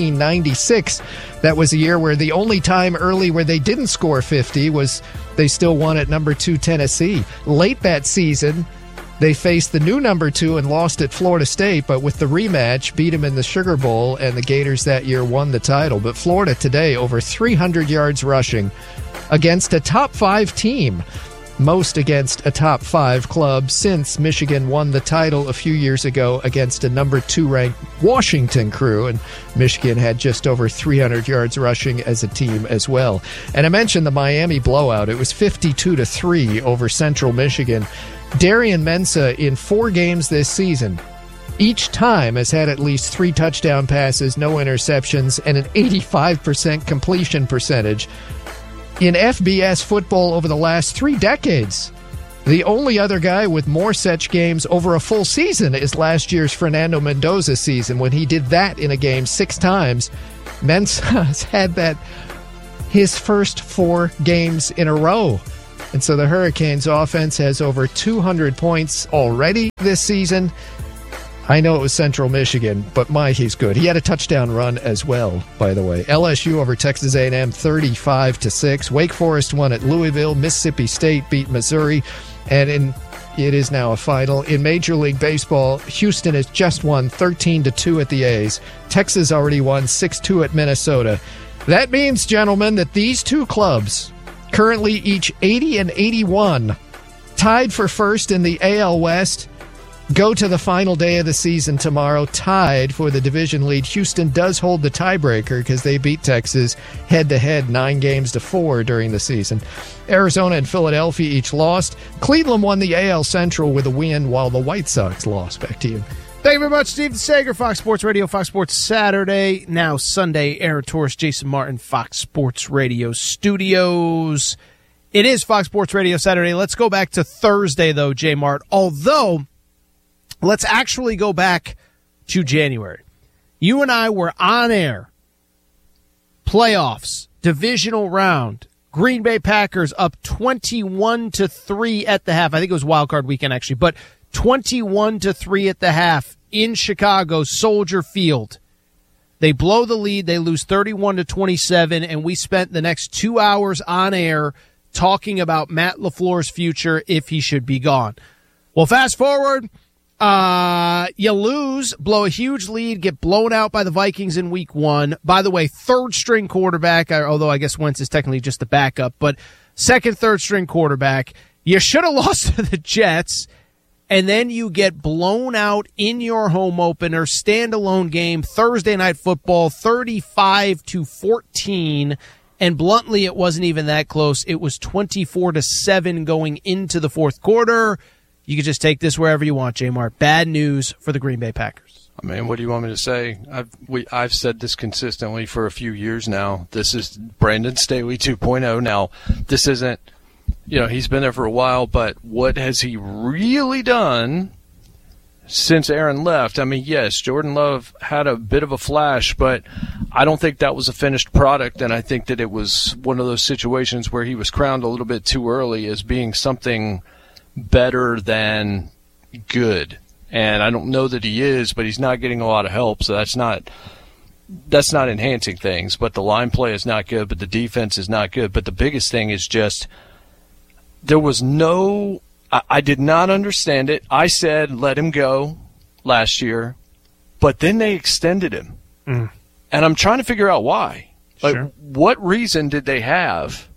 1996. That was a year where the only time early where they didn't score 50 was they still won at number 2 Tennessee. Late that season, they faced the new number 2 and lost at Florida State, but with the rematch, beat them in the Sugar Bowl, and the Gators that year won the title. But Florida today, over 300 yards rushing against a top 5 team, most against a top 5 club since Michigan won the title a few years ago against a number 2 ranked Washington crew, and Michigan had just over 300 yards rushing as a team as well. And I mentioned the Miami blowout. It was 52-3 over Central Michigan. Darian Mensah in 4 games this season, each time has had at least 3 touchdown passes, no interceptions, and an 85% completion percentage. In FBS football over the last 3 decades, the only other guy with more such games over a full season is last year's Fernando Mendoza season, when he did that in a game 6 times. Mensah has had that his first 4 games in a row. And so the Hurricanes offense has over 200 points already this season. I know it was Central Michigan, but he's good. He had a touchdown run as well, by the way. LSU over Texas A&M 35-6. Wake Forest won at Louisville. Mississippi State beat Missouri. And it is now a final. In Major League Baseball, Houston has just won 13-2 at the A's. Texas already won 6-2 at Minnesota. That means, gentlemen, that these 2 clubs, currently each 80 and 81, tied for first in the AL West, go to the final day of the season tomorrow, tied for the division lead. Houston does hold the tiebreaker because they beat Texas head-to-head 9-4 during the season. Arizona and Philadelphia each lost. Cleveland won the AL Central with a win, while the White Sox lost. Back to you. Thank you very much, Steve Sager, Fox Sports Radio, Fox Sports Saturday, now Sunday. Aaron Torres, Jason Martin, Fox Sports Radio Studios. It is Fox Sports Radio Saturday. Let's go back to Thursday, though, J. Mart. Although, let's actually go back to January. You and I were on air. Playoffs, divisional round. Green Bay Packers up 21-3 at the half. I think it was wild card weekend, actually, but 21-3 at the half in Chicago, Soldier Field. They blow the lead. They lose 31-27, and we spent the next 2 hours on air talking about Matt LaFleur's future if he should be gone. Well, fast forward, you lose, blow a huge lead, get blown out by the Vikings in week 1. By the way, third-string quarterback, although I guess Wentz is technically just the backup, but second, third-string quarterback. You should have lost to the Jets. and then you get blown out in your home opener, standalone game, Thursday Night Football, 35-14. And bluntly, it wasn't even that close. It was 24-7 going into the fourth quarter. You can just take this wherever you want, J-Mart. Bad news for the Green Bay Packers. I mean, what do you want me to say? I've said this consistently for a few years now. This is Brandon Staley 2.0. Now, this isn't, he's been there for a while, but what has he really done since Aaron left? I mean, yes, Jordan Love had a bit of a flash, but I don't think that was a finished product, and I think that it was one of those situations where he was crowned a little bit too early as being something better than good. And I don't know that he is, but he's not getting a lot of help, so that's not enhancing things. But the line play is not good, but the defense is not good. But the biggest thing is just there was no – I did not understand it. I said let him go last year, but then they extended him. And I'm trying to figure out why. Like, what reason did they have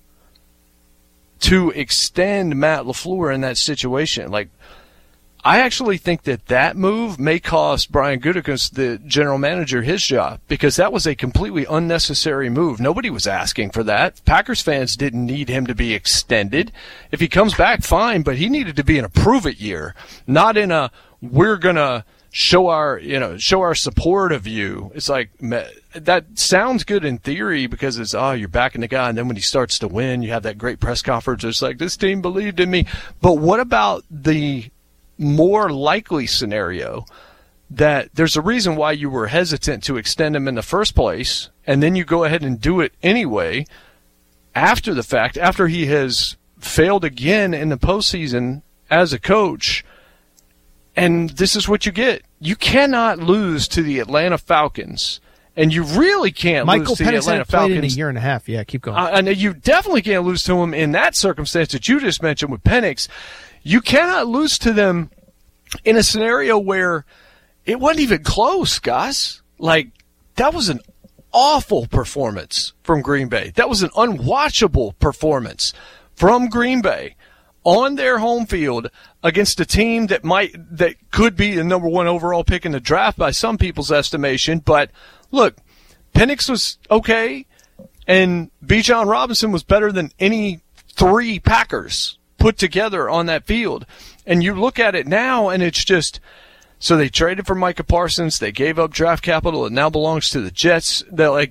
to extend Matt LaFleur in that situation? Like, I actually think that move may cost Brian Gutekunst, the general manager, his job, because that was a completely unnecessary move. Nobody was asking for that. Packers fans didn't need him to be extended. If he comes back, fine, but he needed to be in a prove-it year, not in a we're going to show our support of you. It's like, that sounds good in theory because it's, you're backing the guy, and then when he starts to win, you have that great press conference. It's like, this team believed in me. But what about the more likely scenario that there's a reason why you were hesitant to extend him in the first place, and then you go ahead and do it anyway after the fact, after he has failed again in the postseason as a coach, and this is what you get. You cannot lose to the Atlanta Falcons, and you really can't lose to the Atlanta Falcons. Played in a year and a half. Yeah, keep going. And you definitely can't lose to him in that circumstance that you just mentioned with Penix. You cannot lose to them in a scenario where it wasn't even close, guys. Like, that was an awful performance from Green Bay. That was an unwatchable performance from Green Bay on their home field against a team that could be the number one overall pick in the draft by some people's estimation. But look, Penix was okay, and Bijan Robinson was better than any three Packers put together on that field. And you look at it now, and it's just, so they traded for Micah Parsons. They gave up draft capital. It now belongs to the Jets. What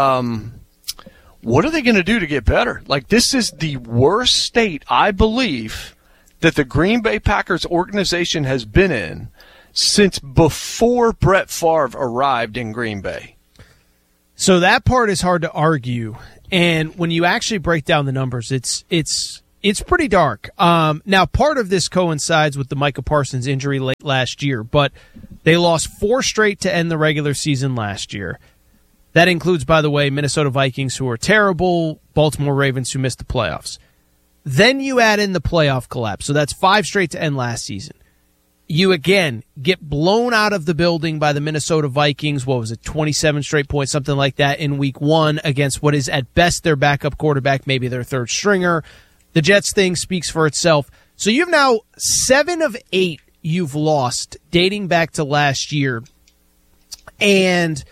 are they going to do to get better? Like, this is the worst state, I believe, that the Green Bay Packers organization has been in since before Brett Favre arrived in Green Bay. So that part is hard to argue. And when you actually break down the numbers, it's pretty dark. Now, part of this coincides with the Micah Parsons injury late last year, but they lost 4 straight to end the regular season last year. That includes, by the way, Minnesota Vikings, who are terrible, Baltimore Ravens, who missed the playoffs. Then you add in the playoff collapse, so that's 5 straight to end last season. You, again, get blown out of the building by the Minnesota Vikings, 27 straight points, something like that, in week 1 against what is at best their backup quarterback, maybe their third stringer. The Jets thing speaks for itself. So you've now 7 of 8 you've lost dating back to last year. And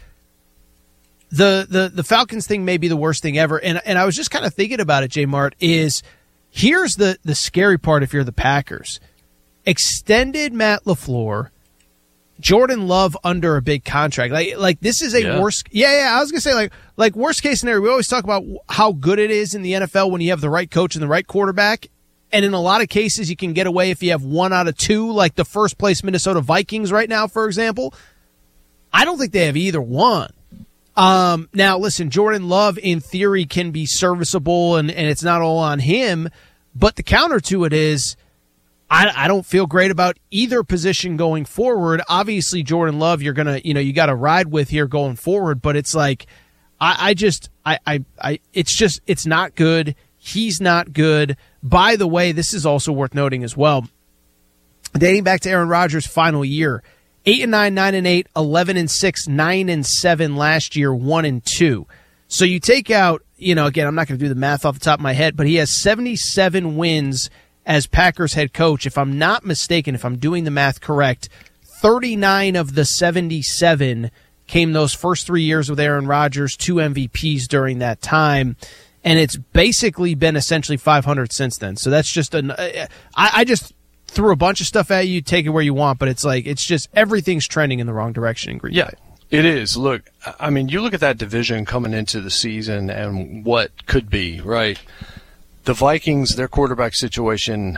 the Falcons thing may be the worst thing ever. And I was just kind of thinking about it, J-Mart, is here's the scary part if you're the Packers. Extended Matt LaFleur, Jordan Love under a big contract. Like this is a worst. Yeah. I was gonna say like worst case scenario. We always talk about how good it is in the NFL when you have the right coach and the right quarterback. And in a lot of cases, you can get away if you have 1 out of 2, like the first place Minnesota Vikings right now, for example. I don't think they have either one. Now, listen, Jordan Love in theory can be serviceable, and it's not all on him. But the counter to it is, I don't feel great about either position going forward. Obviously, Jordan Love, you're gonna, you got to ride with here going forward. But it's like, it's not good. He's not good. By the way, this is also worth noting as well. Dating back to Aaron Rodgers' final year, 8-9, 9-8, 11-6, 9-7 last year, 1-2. So you take out, again, I'm not going to do the math off the top of my head, but he has 77 wins as Packers head coach. If I'm not mistaken, if I'm doing the math correct, 39 of the 77 came those first 3 years with Aaron Rodgers, 2 MVPs during that time, and it's basically been essentially 500 since then. So that's just I just threw a bunch of stuff at you, take it where you want, but it's just everything's trending in the wrong direction in Green Bay. It is. Look, I mean, you look at that division coming into the season and what could be, right? The Vikings, their quarterback situation,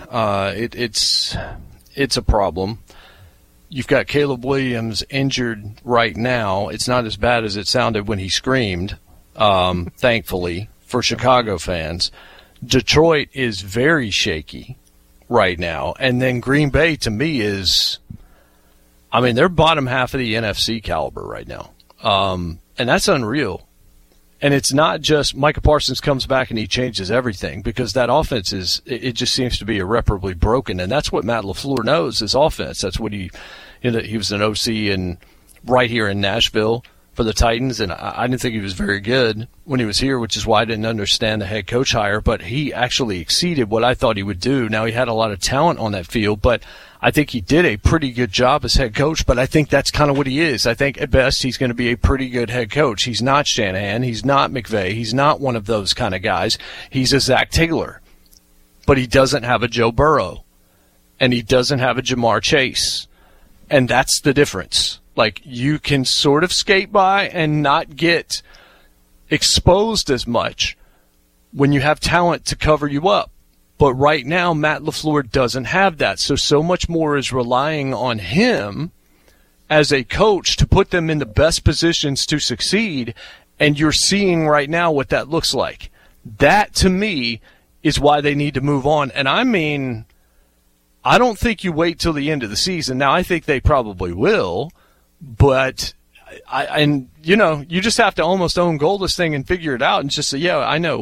it's a problem. You've got Caleb Williams injured right now. It's not as bad as it sounded when he screamed, thankfully, for Chicago fans. Detroit is very shaky right now. And then Green Bay, to me, is, I mean, they're bottom half of the NFC caliber right now. And that's unreal. And it's not just Micah Parsons comes back and he changes everything, because that offense it just seems to be irreparably broken. And that's what Matt LaFleur knows, is offense. That's what he was an OC right here in Nashville for the Titans. And I didn't think he was very good when he was here, which is why I didn't understand the head coach hire. But he actually exceeded what I thought he would do. Now, he had a lot of talent on that field, but I think he did a pretty good job as head coach, but I think that's kind of what he is. I think at best he's going to be a pretty good head coach. He's not Shanahan. He's not McVay. He's not one of those kind of guys. He's a Zach Taylor, but he doesn't have a Joe Burrow, and he doesn't have a Jamar Chase, and that's the difference. Like, you can sort of skate by and not get exposed as much when you have talent to cover you up. But right now, Matt LaFleur doesn't have that. So much more is relying on him as a coach to put them in the best positions to succeed. And you're seeing right now what that looks like. That, to me, is why they need to move on. And I mean, I don't think you wait till the end of the season. Now, I think they probably will. But, you just have to almost own goal this thing and figure it out and just say, yeah, I know,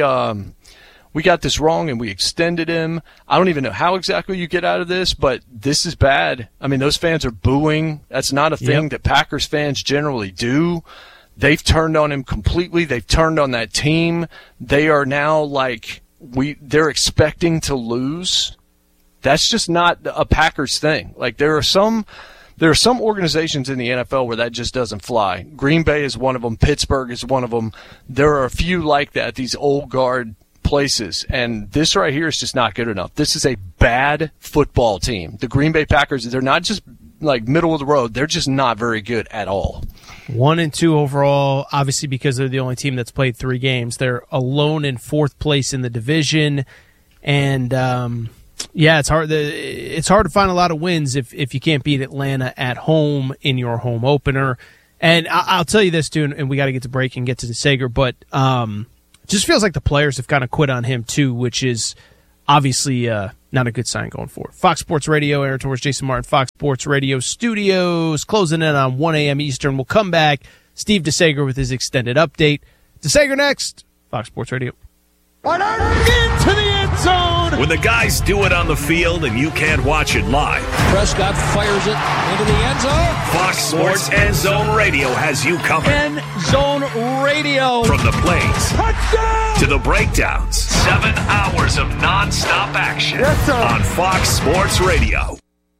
we got this wrong and we extended him. I don't even know how exactly you get out of this, but this is bad. I mean, those fans are booing. That's not a thing that Packers fans generally do. They've turned on him completely. They've turned on that team. They are now they're expecting to lose. That's just not a Packers thing. Like, there are some organizations in the NFL where that just doesn't fly. Green Bay is one of them. Pittsburgh is one of them. There are a few like that, these old guard places, and this right here is just not good enough. This is a bad football team. The Green Bay Packers, they're not just like middle of the road. They're just not very good at all. 1-2 overall, obviously, because they're the only team that's played 3 games. They're alone in 4th place in the division, and it's hard. It's hard to find a lot of wins if you can't beat Atlanta at home in your home opener. And I'll tell you this, too, and we got to get to break and get to the Sager, but just feels like the players have kind of quit on him, too, which is obviously not a good sign going forward. Fox Sports Radio, Aaron Torres, Jason Martin, Fox Sports Radio Studios, closing in on 1 a.m. Eastern. We'll come back. Steve DeSager with his extended update. DeSager next, Fox Sports Radio. Into the end zone! When the guys do it on the field and you can't watch it live. Prescott fires it into the end zone. Fox Sports End Zone Radio has you covered. End Zone Radio. From the plays to the breakdowns. 7 hours of nonstop action on Fox Sports Radio.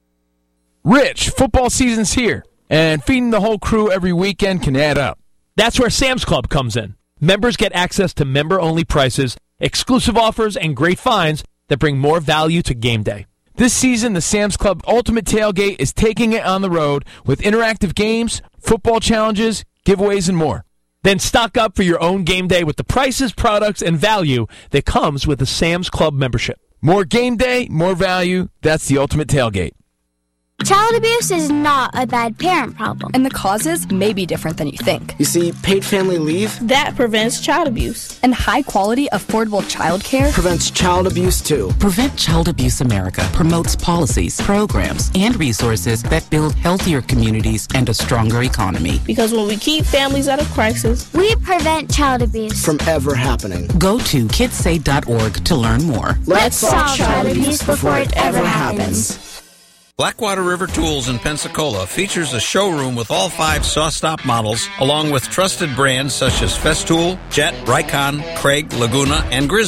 Rich, football season's here, and feeding the whole crew every weekend can add up. That's where Sam's Club comes in. Members get access to member-only prices, exclusive offers, and great finds that bring more value to game day. This season, the Sam's Club Ultimate Tailgate is taking it on the road with interactive games, football challenges, giveaways, and more. Then stock up for your own game day with the prices, products, and value that comes with a Sam's Club membership. More game day, more value. That's the Ultimate Tailgate. Child abuse is not a bad parent problem. And the causes may be different than you think. You see, paid family leave that prevents child abuse. And high-quality, affordable child care prevents child abuse, too. Prevent Child Abuse America promotes policies, programs, and resources that build healthier communities and a stronger economy. Because when we keep families out of crisis, we prevent child abuse from ever happening. Go to kidsaid.org to learn more. Let's solve child abuse before it ever happens. Blackwater River Tools in Pensacola features a showroom with all 5 SawStop models, along with trusted brands such as Festool, Jet, Rycon, Craig, Laguna, and Grizzly.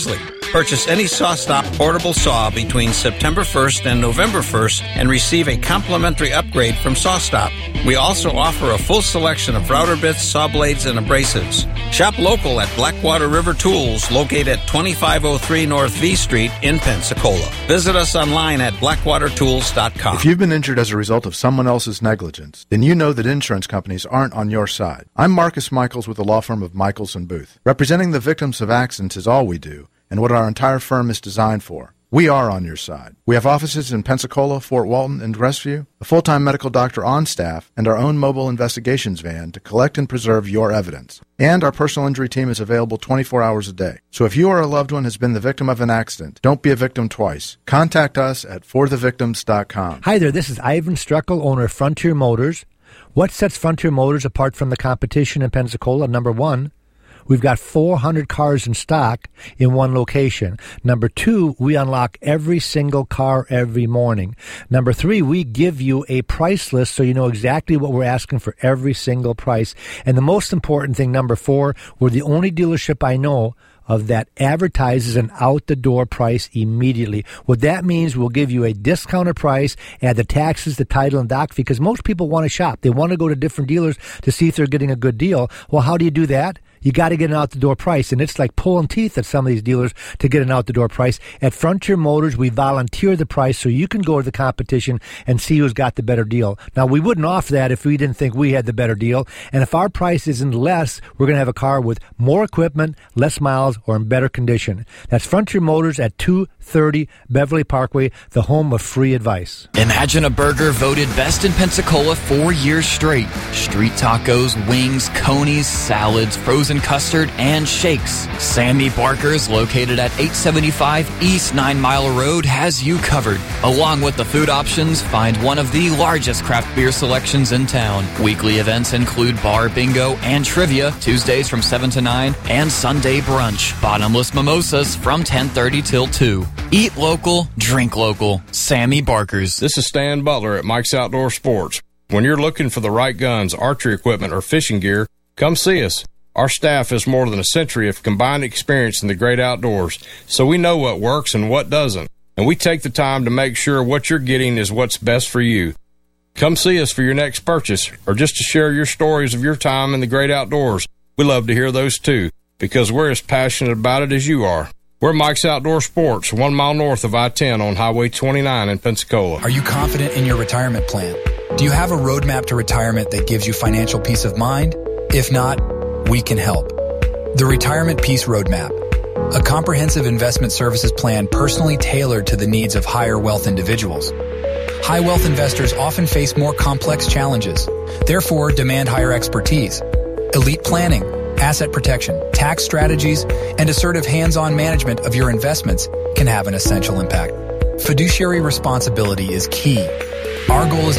Purchase any SawStop portable saw between September 1st and November 1st and receive a complimentary upgrade from SawStop. We also offer a full selection of router bits, saw blades, and abrasives. Shop local at Blackwater River Tools, located at 2503 North V Street in Pensacola. Visit us online at blackwatertools.com. If you've been injured as a result of someone else's negligence, then you know that insurance companies aren't on your side. I'm Marcus Michaels with the law firm of Michaels & Booth. Representing the victims of accidents is all we do, and what our entire firm is designed for. We are on your side. We have offices in Pensacola, Fort Walton, and Crestview, a full-time medical doctor on staff, and our own mobile investigations van to collect and preserve your evidence. And our personal injury team is available 24 hours a day. So if you or a loved one has been the victim of an accident, don't be a victim twice. Contact us at forthevictims.com. Hi there, this is Ivan Struckel, owner of Frontier Motors. What sets Frontier Motors apart from the competition in Pensacola? Number one, we've got 400 cars in stock in one location. Number two, we unlock every single car every morning. Number three, we give you a price list so you know exactly what we're asking for every single price. And the most important thing, number four, we're the only dealership I know of that advertises an out-the-door price immediately. What that means, we'll give you a discounted price, add the taxes, the title, and doc fee, because most people want to shop. They want to go to different dealers to see if they're getting a good deal. Well, how do you do that? You got to get an out-the-door price, and it's like pulling teeth at some of these dealers to get an out-the-door price. At Frontier Motors, we volunteer the price so you can go to the competition and see who's got the better deal. Now, we wouldn't offer that if we didn't think we had the better deal, and if our price isn't less, we're going to have a car with more equipment, less miles, or in better condition. That's Frontier Motors at 230 Beverly Parkway, the home of free advice. Imagine a burger voted best in Pensacola 4 years straight. Street tacos, wings, conies, salads, frozen custard, and shakes. Sammy Barker's, located at 875 East 9 Mile Road, has you covered. Along with the food options, find one of the largest craft beer selections in town. Weekly events include bar bingo and trivia, Tuesdays from 7 to 9, and Sunday brunch. Bottomless mimosas from 10:30 till 2. Eat local, drink local. Sammy Barker's. This is Stan Butler at Mike's Outdoor Sports. When you're looking for the right guns, archery equipment, or fishing gear, come see us. Our staff has more than a century of combined experience in the great outdoors, so we know what works and what doesn't, and we take the time to make sure what you're getting is what's best for you. Come see us for your next purchase, or just to share your stories of your time in the great outdoors. We love to hear those too, because we're as passionate about it as you are. We're Mike's Outdoor Sports, 1 mile north of I-10 on Highway 29 in Pensacola. Are you confident in your retirement plan? Do you have a roadmap to retirement that gives you financial peace of mind? If not, we can help. The Retirement Peace Roadmap, a comprehensive investment services plan personally tailored to the needs of higher wealth individuals. High wealth investors often face more complex challenges, therefore demand higher expertise. Elite planning, asset protection, tax strategies, and assertive hands-on management of your investments can have an essential impact. Fiduciary responsibility is key. Our goal is